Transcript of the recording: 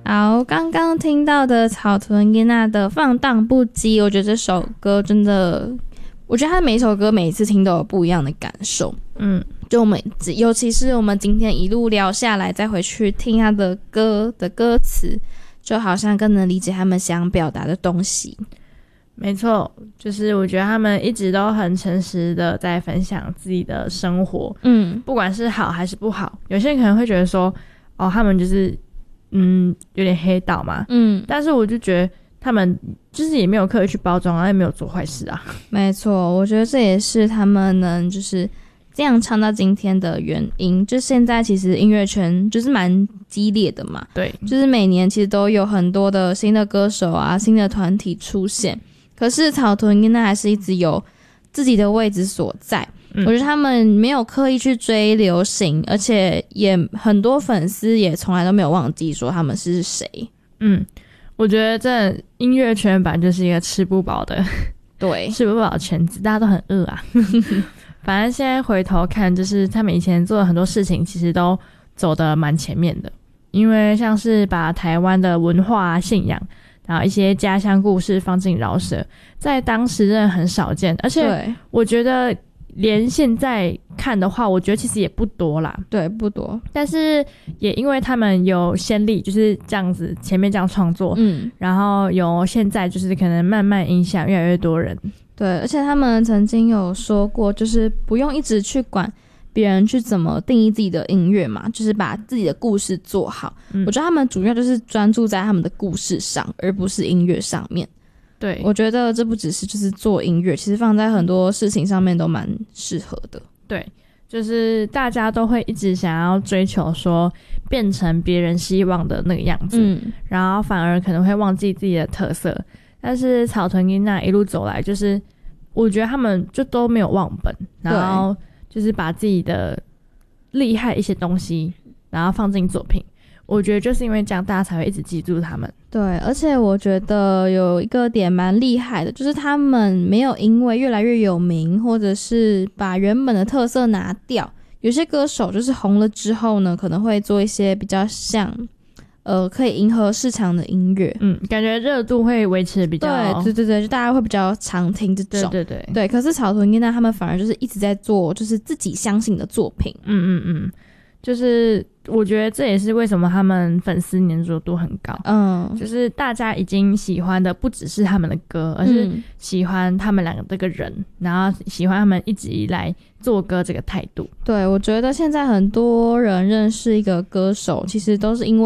好，刚刚听到的草屯音娜的放荡不羁，我觉得这首歌真的，我觉得他每一首歌每一次听都有不一样的感受。就尤其是我们今天一路聊下来，再回去听他的歌词，就好像更能理解他们想表达的东西。 没错，就是我觉得他们一直都很诚实的在分享自己的生活，不管是好还是不好。有些人可能会觉得说，他们就是有点黑道嘛，但是我就觉得他们就是也没有刻意去包装，也没有做坏事啊。 没错，我觉得这也是他们能就是这样唱到今天的原因。就现在其实音乐圈就是蛮激烈的嘛， 对，就是每年其实都有很多的新的歌手啊、新的团体出现，可是草屯音娜还是一直有自己的位置所在。我觉得他们没有刻意去追流行，而且也很多粉丝也从来都没有忘记说他们是谁。 我觉得这音乐圈本来就是一个吃不饱的， 对， 吃不饱的圈子，大家都很饿啊。反正现在回头看，就是他们以前做的很多事情其实都走得蛮前面的，因为像是把台湾的文化信仰然后一些家乡故事放进饶舌，在当时真的很少见，而且我觉得连现在看的话，我觉得其实也不多啦。 对，不多。 但是也因为他们有先例，就是这样子前面这样创作，然后有现在就是可能慢慢影响越来越多人。 对，而且他们曾经有说过，就是不用一直去管别人去怎么定义自己的音乐嘛，就是把自己的故事做好。我觉得他们主要就是专注在他们的故事上，而不是音乐上面。 对， 我觉得这不只是就是做音乐，其实放在很多事情上面都蛮适合的。 对，就是大家都会一直想要追求说变成别人希望的那个样子，然后反而可能会忘记自己的特色。但是草屯音娜一路走来，就是我觉得他们就都没有忘本，然后就是把自己的厉害一些东西然后放进作品。我觉得就是因为这样大家才会一直记住他们。 对，而且我觉得有一个点蛮厉害的，就是他们没有因为越来越有名或者是把原本的特色拿掉。有些歌手就是红了之后呢，可能会做一些比较像可以迎合市场的音乐， 感觉热度会维持的比较对，就大家会比较常听这种。对，可是草屯音娜他们反而就是一直在做就是自己相信的作品。 就是我觉得这也是为什么他们粉丝粘着度很高。就是大家已经喜欢的不只是他们的歌，而是喜欢他们两个这个人，然后喜欢他们一直以来做歌这个态度。 对，我觉得现在很多人认识一个歌手，其实都是因为